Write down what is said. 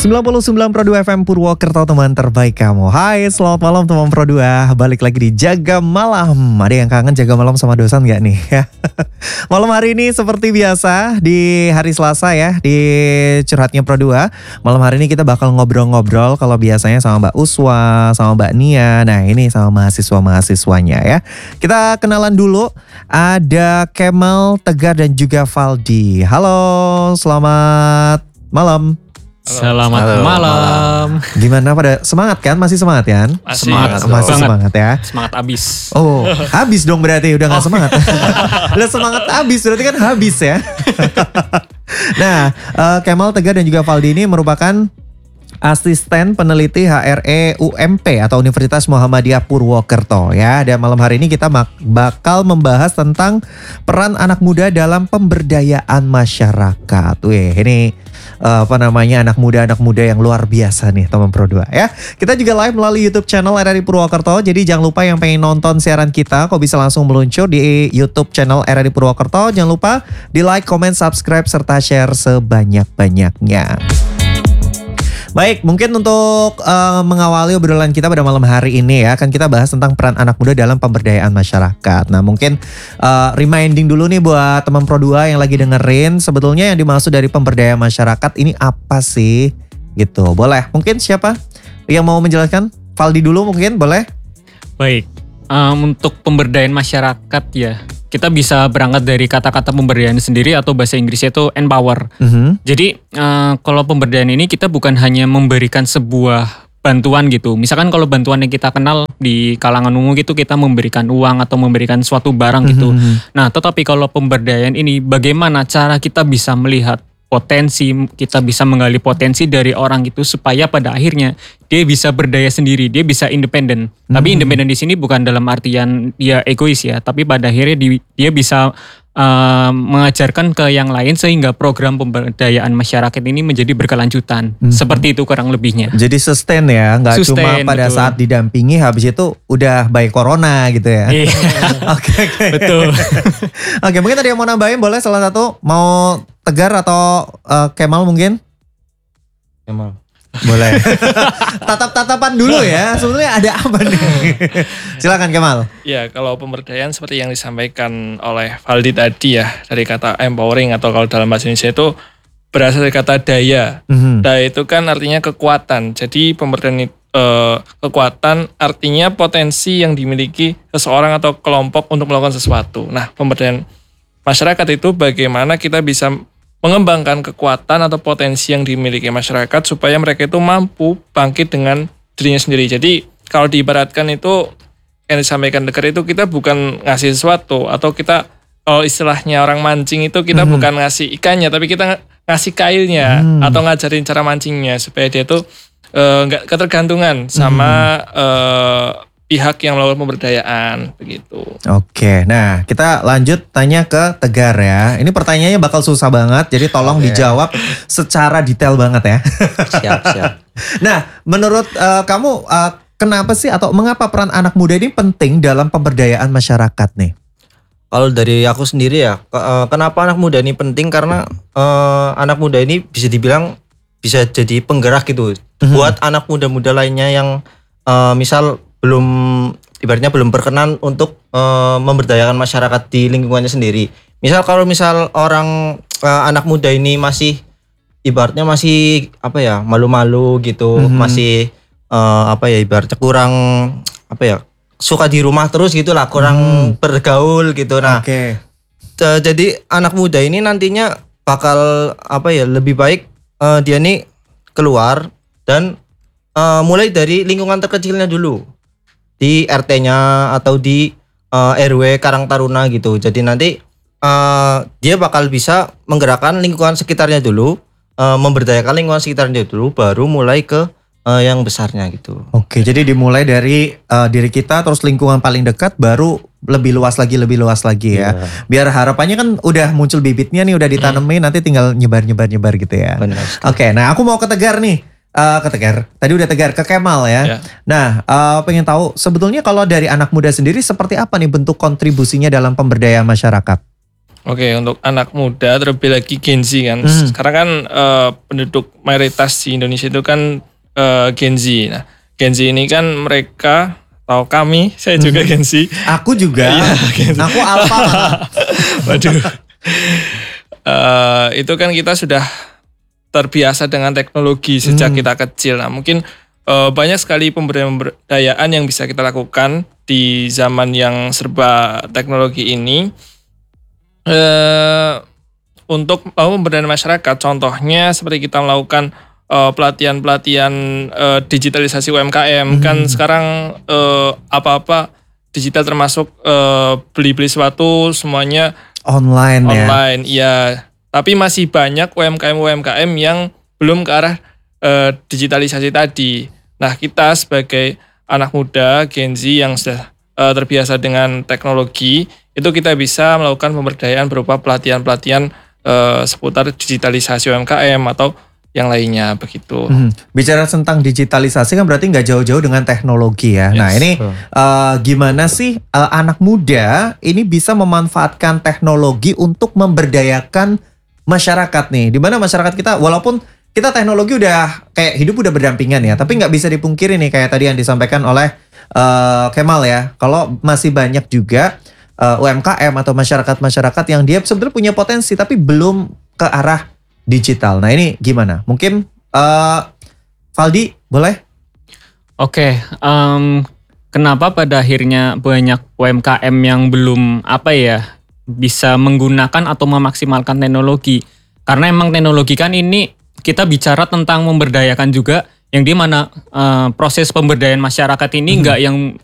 99,2 FM Purwokerto, teman terbaik kamu. Hai, selamat malam teman Pro 2. Balik lagi di Jaga Malam. Ada yang kangen jaga malam sama dosan gak nih? Malam hari ini seperti biasa di hari Selasa ya, di Curhatnya Pro 2. Malam hari ini kita bakal ngobrol-ngobrol kalau biasanya sama Mbak Uswa, sama Mbak Nia. Nah ini sama mahasiswa-mahasiswanya ya. Kita kenalan dulu. Ada Kemal, Tegar dan juga Valdi. Halo, selamat malam. Selamat malam. Gimana, pada semangat kan? Masih semangat kan? Masih semangat ya. Semangat abis. Oh, habis dong berarti udah gak semangat. Udah semangat habis berarti kan habis ya. Nah, Kemal, Tegar dan juga Valdi ini merupakan asisten peneliti HRE UMP atau Universitas Muhammadiyah Purwokerto ya. Dan malam hari ini kita bakal membahas tentang peran anak muda dalam pemberdayaan masyarakat. Wih, ini anak muda yang luar biasa nih teman Pro 2 ya. Kita juga live melalui YouTube channel RRI Purwokerto. Jadi jangan lupa yang pengen nonton siaran kita kok bisa langsung meluncur di YouTube channel RRI Purwokerto. Jangan lupa di like, comment, subscribe serta share sebanyak-banyaknya. Baik, mungkin untuk mengawali obrolan kita pada malam hari ini ya, akan kita bahas tentang peran anak muda dalam pemberdayaan masyarakat. Nah mungkin reminding dulu nih buat teman Pro 2 yang lagi dengerin, sebetulnya yang dimaksud dari pemberdayaan masyarakat ini apa sih? Gitu, boleh? Mungkin siapa yang mau menjelaskan? Valdi dulu mungkin, boleh? Baik, untuk pemberdayaan masyarakat ya, kita bisa berangkat dari kata-kata pemberdayaan sendiri atau bahasa Inggrisnya itu empower. Jadi kalau pemberdayaan ini kita bukan hanya memberikan sebuah bantuan gitu. Misalkan kalau bantuan yang kita kenal di kalangan umum gitu kita memberikan uang atau memberikan suatu barang gitu. Nah tetapi kalau pemberdayaan ini bagaimana cara kita bisa melihat potensi, kita bisa menggali potensi dari orang itu supaya pada akhirnya dia bisa berdaya sendiri, dia bisa independen. Tapi independen di sini bukan dalam artian dia egois ya, tapi pada akhirnya dia bisa mengajarkan ke yang lain sehingga program pemberdayaan masyarakat ini menjadi berkelanjutan. Seperti itu kurang lebihnya. Jadi sustain ya, nggak cuma pada betul. Saat didampingi habis itu udah baik corona gitu ya. Oke. Betul. Oke, mungkin ada yang mau nambahin, boleh salah satu, mau Tegar atau Kemal mungkin? Kemal. Boleh. Tatap-tatapan dulu ya. Sebetulnya ada apa nih? Silakan Kemal. Ya, kalau pemberdayaan seperti yang disampaikan oleh Valdi tadi ya, dari kata empowering atau kalau dalam bahasa Indonesia itu berasal dari kata daya. Daya itu kan artinya kekuatan. Jadi pemberdayaan kekuatan artinya potensi yang dimiliki seseorang atau kelompok untuk melakukan sesuatu. Nah, pemberdayaan masyarakat itu bagaimana kita bisa mengembangkan kekuatan atau potensi yang dimiliki masyarakat supaya mereka itu mampu bangkit dengan dirinya sendiri. Jadi kalau diibaratkan itu yang disampaikan Tegar itu kita bukan ngasih sesuatu atau kita kalau istilahnya orang mancing itu kita bukan ngasih ikannya tapi kita ngasih kailnya atau ngajarin cara mancingnya supaya dia tuh nggak ketergantungan sama pihak yang melakukan pemberdayaan begitu. Oke, nah kita lanjut tanya ke Tegar ya. Ini pertanyaannya bakal susah banget, jadi tolong dijawab secara detail banget ya. Siap. Nah, menurut kamu kenapa sih atau mengapa peran anak muda ini penting dalam pemberdayaan masyarakat nih? Kalau dari aku sendiri ya, kenapa anak muda ini penting karena anak muda ini bisa dibilang bisa jadi penggerak gitu buat anak muda-muda lainnya yang misal ibaratnya belum berkenan untuk memberdayakan masyarakat di lingkungannya sendiri. Misal orang anak muda ini masih ibaratnya masih malu-malu gitu, masih ibaratnya kurang suka di rumah terus gitulah, kurang bergaul gitu. Nah, jadi anak muda ini nantinya bakal lebih baik dia nih keluar dan mulai dari lingkungan terkecilnya dulu. Di RT-nya atau di RW Karang Taruna gitu. Jadi nanti dia bakal bisa menggerakkan lingkungan sekitarnya dulu, memberdayakan lingkungan sekitarnya dulu, baru mulai ke yang besarnya gitu. Oke, jadi dimulai dari diri kita, terus lingkungan paling dekat, baru lebih luas lagi ya. Biar harapannya kan udah muncul bibitnya nih, udah ditanemin, nanti tinggal nyebar gitu ya. Oke, nah aku mau ke Tegar nih. Ke Tegar, tadi udah Tegar, ke Kemal ya. Nah, pengen tahu sebetulnya kalau dari anak muda sendiri seperti apa nih bentuk kontribusinya dalam pemberdayaan masyarakat? Oke, untuk anak muda terlebih lagi Gen Z kan. Sekarang kan penduduk mayoritas di Indonesia itu kan Gen Z. Nah, Gen Z ini kan mereka atau kami, saya juga Gen Z. Aku juga. Aku alpha. Waduh. Itu kan kita sudah terbiasa dengan teknologi sejak kita kecil. Nah, mungkin banyak sekali pemberdayaan yang bisa kita lakukan di zaman yang serba teknologi ini. Untuk pemberdayaan masyarakat, contohnya seperti kita melakukan pelatihan-pelatihan digitalisasi UMKM. Kan sekarang apa-apa digital, termasuk beli-beli sesuatu semuanya online ya. Tapi masih banyak UMKM yang belum ke arah digitalisasi tadi. Nah, kita sebagai anak muda Gen Z yang sudah terbiasa dengan teknologi, itu kita bisa melakukan pemberdayaan berupa pelatihan-pelatihan seputar digitalisasi UMKM atau yang lainnya begitu. Bicara tentang digitalisasi kan berarti nggak jauh-jauh dengan teknologi ya. Yes. Nah ini gimana sih anak muda ini bisa memanfaatkan teknologi untuk memberdayakan masyarakat nih? Dimana masyarakat kita walaupun kita teknologi udah kayak hidup udah berdampingan ya, tapi nggak bisa dipungkiri nih kayak tadi yang disampaikan oleh Kemal ya. Kalau masih banyak juga UMKM atau masyarakat yang dia sebenarnya punya potensi tapi belum ke arah digital. Nah ini gimana? Mungkin Valdi boleh? Oke, kenapa pada akhirnya banyak UMKM yang belum bisa menggunakan atau memaksimalkan teknologi? Karena emang teknologi kan ini kita bicara tentang memberdayakan juga, yang di mana proses pemberdayaan masyarakat ini nggak yang